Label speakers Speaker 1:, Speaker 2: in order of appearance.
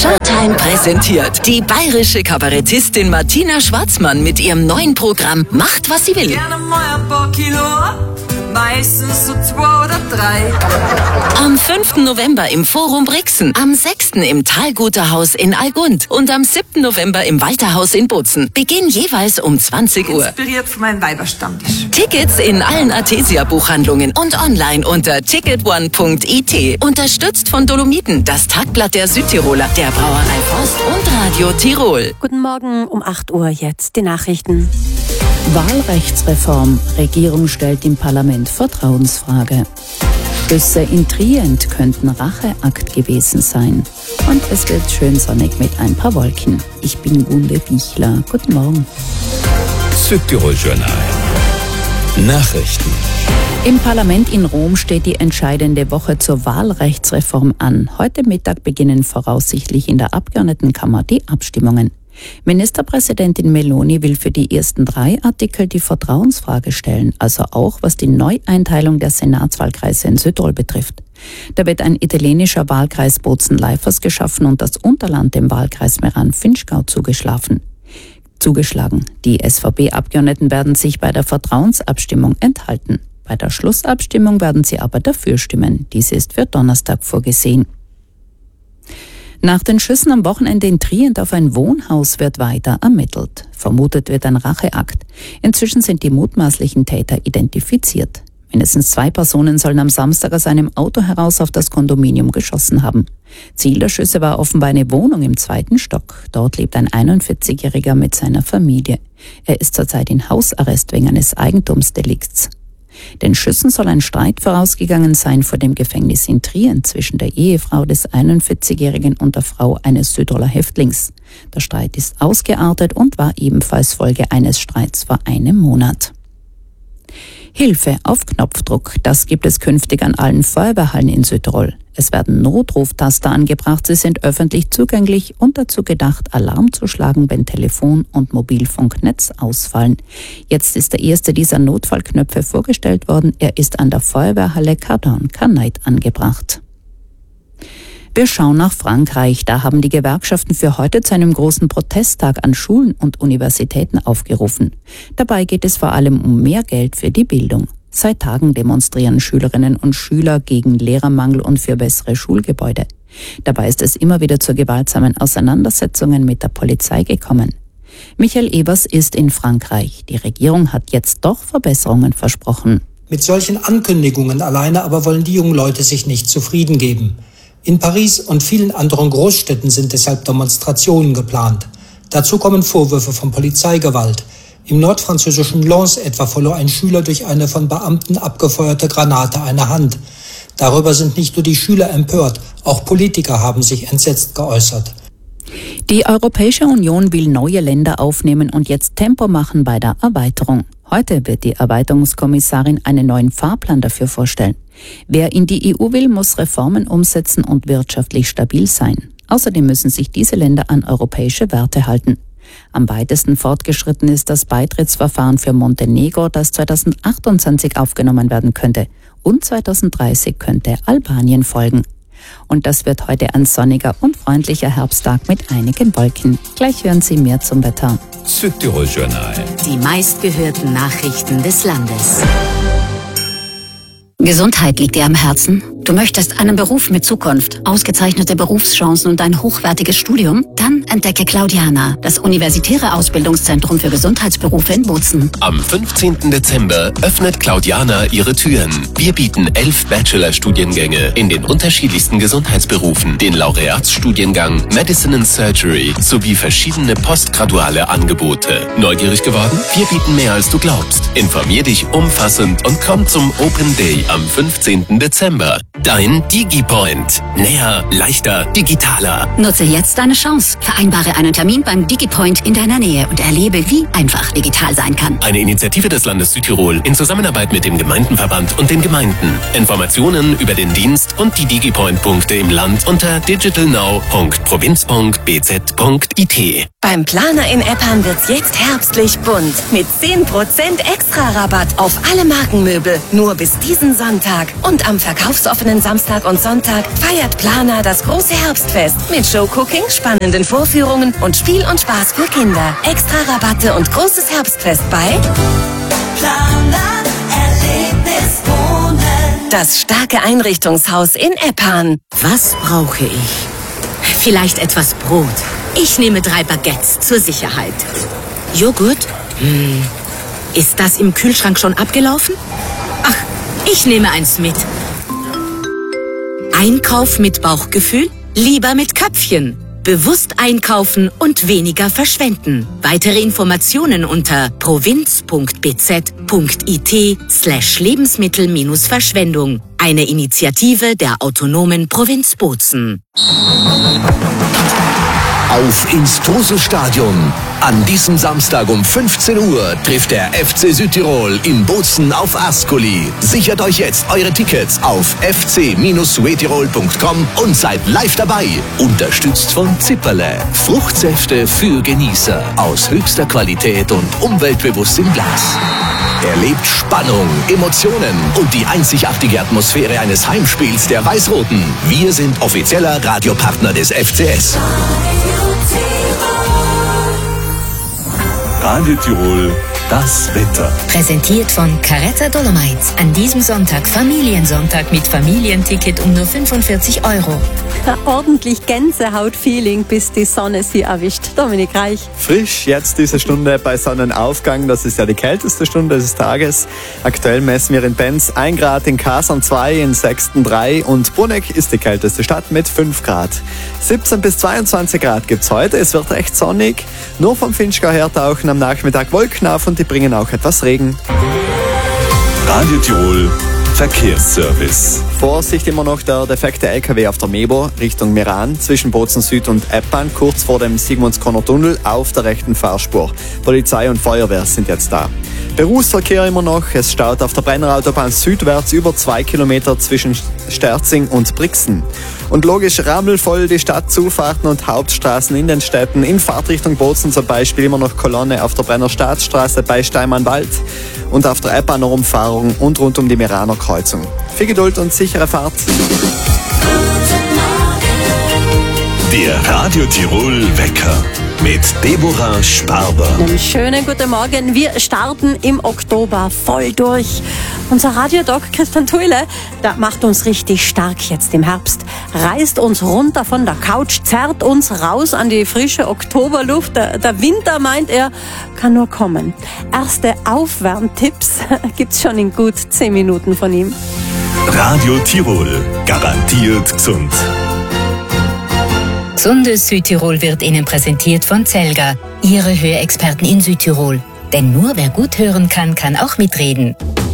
Speaker 1: Showtime präsentiert die bayerische Kabarettistin Martina Schwarzmann mit ihrem neuen Programm Macht, was sie will.
Speaker 2: Gerne mal ein paar Kilo, meistens so 2 oder 3.
Speaker 1: Am 5. November im Forum Brixen, am 6. im Talguterhaus in Allgund und am 7. November im Walterhaus in Bozen. Beginn jeweils um 20 Uhr.
Speaker 2: Inspiriert von meinem Weiberstammtisch.
Speaker 1: Tickets in allen Artesia-Buchhandlungen und online unter ticketone.it. Unterstützt von Dolomiten, das Tagblatt der Südtiroler, der Brauerei Forst und Radio Tirol.
Speaker 3: Guten Morgen um 8 Uhr, jetzt die Nachrichten.
Speaker 4: Wahlrechtsreform. Regierung stellt im Parlament Vertrauensfrage. Schüsse in Trient könnten Racheakt gewesen sein. Und es wird schön sonnig mit ein paar Wolken. Ich bin Gunde Wichler. Guten Morgen.
Speaker 5: Südtirol Journal. Nachrichten.
Speaker 4: Im Parlament in Rom steht die entscheidende Woche zur Wahlrechtsreform an. Heute Mittag beginnen voraussichtlich in der Abgeordnetenkammer die Abstimmungen. Ministerpräsidentin Meloni will für die ersten 3 Artikel die Vertrauensfrage stellen, also auch was die Neueinteilung der Senatswahlkreise in Südtirol betrifft. Da wird ein italienischer Wahlkreis Bozen-Leifers geschaffen und das Unterland dem Wahlkreis Meran-Finchgau zugeschlagen. Die SVP-Abgeordneten werden sich bei der Vertrauensabstimmung enthalten. Bei der Schlussabstimmung werden sie aber dafür stimmen. Dies ist für Donnerstag vorgesehen. Nach den Schüssen am Wochenende in Trient auf ein Wohnhaus wird weiter ermittelt. Vermutet wird ein Racheakt. Inzwischen sind die mutmaßlichen Täter identifiziert. Mindestens 2 Personen sollen am Samstag aus einem Auto heraus auf das Kondominium geschossen haben. Ziel der Schüsse war offenbar eine Wohnung im 2. Stock. Dort lebt ein 41-Jähriger mit seiner Familie. Er ist zurzeit in Hausarrest wegen eines Eigentumsdelikts. Den Schüssen soll ein Streit vorausgegangen sein vor dem Gefängnis in Trient zwischen der Ehefrau des 41-Jährigen und der Frau eines Südtiroler Häftlings. Der Streit ist ausgeartet und war ebenfalls Folge eines Streits vor einem Monat. Hilfe auf Knopfdruck, das gibt es künftig an allen Feuerwehrhallen in Südtirol. Es werden Notruftaster angebracht, sie sind öffentlich zugänglich und dazu gedacht, Alarm zu schlagen, wenn Telefon- und Mobilfunknetz ausfallen. Jetzt ist der erste dieser Notfallknöpfe vorgestellt worden. Er ist an der Feuerwehrhalle Cardon-Carnight angebracht. Wir schauen nach Frankreich. Da haben die Gewerkschaften für heute zu einem großen Protesttag an Schulen und Universitäten aufgerufen. Dabei geht es vor allem um mehr Geld für die Bildung. Seit Tagen demonstrieren Schülerinnen und Schüler gegen Lehrermangel und für bessere Schulgebäude. Dabei ist es immer wieder zu gewaltsamen Auseinandersetzungen mit der Polizei gekommen. Michael Evers ist in Frankreich. Die Regierung hat jetzt doch Verbesserungen versprochen.
Speaker 6: Mit solchen Ankündigungen alleine aber wollen die jungen Leute sich nicht zufrieden geben. In Paris und vielen anderen Großstädten sind deshalb Demonstrationen geplant. Dazu kommen Vorwürfe von Polizeigewalt. Im nordfranzösischen Lens etwa verlor ein Schüler durch eine von Beamten abgefeuerte Granate eine Hand. Darüber sind nicht nur die Schüler empört, auch Politiker haben sich entsetzt geäußert.
Speaker 4: Die Europäische Union will neue Länder aufnehmen und jetzt Tempo machen bei der Erweiterung. Heute wird die Erweiterungskommissarin einen neuen Fahrplan dafür vorstellen. Wer in die EU will, muss Reformen umsetzen und wirtschaftlich stabil sein. Außerdem müssen sich diese Länder an europäische Werte halten. Am weitesten fortgeschritten ist das Beitrittsverfahren für Montenegro, das 2028 aufgenommen werden könnte. Und 2030 könnte Albanien folgen. Und das wird heute ein sonniger und freundlicher Herbsttag mit einigen Wolken. Gleich hören Sie mehr zum Wetter.
Speaker 5: Südtirol Journal.
Speaker 1: Die meistgehörten Nachrichten des Landes. Gesundheit liegt dir am Herzen? Du möchtest einen Beruf mit Zukunft, ausgezeichnete Berufschancen und ein hochwertiges Studium? Dann entdecke Claudiana, das universitäre Ausbildungszentrum für Gesundheitsberufe in Bozen.
Speaker 7: Am 15. Dezember öffnet Claudiana ihre Türen. Wir bieten 11 Bachelor-Studiengänge in den unterschiedlichsten Gesundheitsberufen, den Laureatsstudiengang Medicine and Surgery sowie verschiedene postgraduale Angebote. Neugierig geworden? Wir bieten mehr als du glaubst. Informier dich umfassend und komm zum Open Day am 15. Dezember. Dein DigiPoint. Näher, leichter, digitaler.
Speaker 1: Nutze jetzt deine Chance. Vereinbare einen Termin beim DigiPoint in deiner Nähe und erlebe, wie einfach digital sein kann.
Speaker 7: Eine Initiative des Landes Südtirol in Zusammenarbeit mit dem Gemeindenverband und den Gemeinden. Informationen über den Dienst und die DigiPoint-Punkte im Land unter digitalnow.provinz.bz.it.
Speaker 8: Beim Planer in Eppern wird's jetzt herbstlich bunt. Mit 10% extra Rabatt auf alle Markenmöbel. Nur bis diesen Sonntag. Und am verkaufsoffenen kommenden Samstag und Sonntag feiert Plana das große Herbstfest mit Showcooking, spannenden Vorführungen und Spiel und Spaß für Kinder. Extra Rabatte und großes Herbstfest bei
Speaker 9: Plana Erlebniswohnen.
Speaker 8: Das starke Einrichtungshaus in Eppan.
Speaker 10: Was brauche ich? Vielleicht etwas Brot. Ich nehme 3 Baguettes zur Sicherheit. Joghurt? Ist das im Kühlschrank schon abgelaufen? Ach, ich nehme eins mit. Einkauf mit Bauchgefühl? Lieber mit Köpfchen. Bewusst einkaufen und weniger verschwenden. Weitere Informationen unter provinz.bz.it/Lebensmittel-Verschwendung. Eine Initiative der autonomen Provinz Bozen.
Speaker 11: Auf ins Trusel-Stadion. An diesem Samstag um 15 Uhr trifft der FC Südtirol in Bozen auf Ascoli. Sichert euch jetzt eure Tickets auf fc-suetirol.com und seid live dabei. Unterstützt von Zipperle. Fruchtsäfte für Genießer. Aus höchster Qualität und umweltbewusst im Glas. Erlebt Spannung, Emotionen und die einzigartige Atmosphäre eines Heimspiels der Weiß-Roten. Wir sind offizieller Radiopartner des FCS.
Speaker 5: Radio Tirol, das Wetter.
Speaker 12: Präsentiert von Caretta Dolomites. An diesem Sonntag Familiensonntag mit Familienticket um nur 45 €.
Speaker 3: Ordentlich Gänsehaut-Feeling, bis die Sonne sie erwischt. Dominik Reich.
Speaker 13: Frisch jetzt diese Stunde bei Sonnenaufgang. Das ist ja die kälteste Stunde des Tages. Aktuell messen wir in Benz 1 Grad, in Kasern 2, in Sexten 3 und Bruneck ist die kälteste Stadt mit 5 Grad. 17 bis 22 Grad gibt's heute. Es wird recht sonnig. Nur vom Finchgau her tauchen am Nachmittag Wolken auf und die bringen auch etwas Regen.
Speaker 5: Radio Tirol Verkehrsservice.
Speaker 13: Vorsicht immer noch der defekte LKW auf der Mebo Richtung Meran zwischen Bozen Süd und Eppan, kurz vor dem Sigmundskorner Tunnel auf der rechten Fahrspur. Polizei und Feuerwehr sind jetzt da. Berufsverkehr immer noch. Es staut auf der Brennerautobahn südwärts über 2 Kilometer zwischen Sterzing und Brixen. Und logisch rammelvoll die Stadtzufahrten und Hauptstraßen in den Städten. In Fahrtrichtung Bozen zum Beispiel immer noch Kolonne auf der Brenner Staatsstraße bei Steinmannwald und auf der Eppaner Umfahrung und rund um die Meraner Kreuzung. Viel Geduld und sichere Fahrt.
Speaker 5: Der Radio Tirol Wecker mit Deborah Sparber.
Speaker 3: Einen schönen guten Morgen. Wir starten im Oktober voll durch. Unser Radiodoc Christian Thuile, der macht uns richtig stark jetzt im Herbst. Reißt uns runter von der Couch, zerrt uns raus an die frische Oktoberluft. Der Winter, meint er, kann nur kommen. Erste Aufwärmtipps gibt's schon in gut 10 Minuten von ihm.
Speaker 5: Radio Tirol, garantiert gesund.
Speaker 12: Gesundes Südtirol wird Ihnen präsentiert von Zelga, Ihre Hörexperten in Südtirol. Denn nur wer gut hören kann, kann auch mitreden.